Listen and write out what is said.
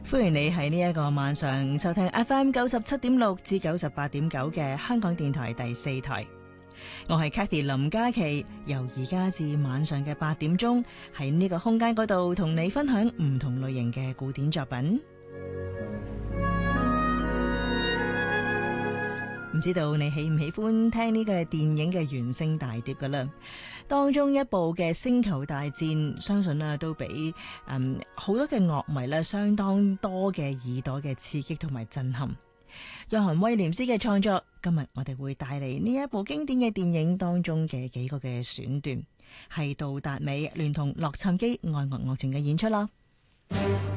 歡迎你喺呢一個晚上收聽 FM 97.6至98.9嘅香港電台第4台。我係 Cathy 林嘉琪，由而家至晚上嘅8點鐘，喺呢個空間嗰度同你分享唔同類型嘅古典作品。唔知道你喜唔喜歡聽呢個電影嘅原聲大碟㗎啦？當中一部嘅《星球大戰》，相信都俾好多嘅樂迷相當多嘅耳朵嘅刺激同埋震撼。約翰威廉斯嘅創作，今日我哋會帶嚟呢一部經典嘅電影當中嘅幾個嘅選段，係杜達美聯同洛杉磯愛樂樂團嘅演出啦。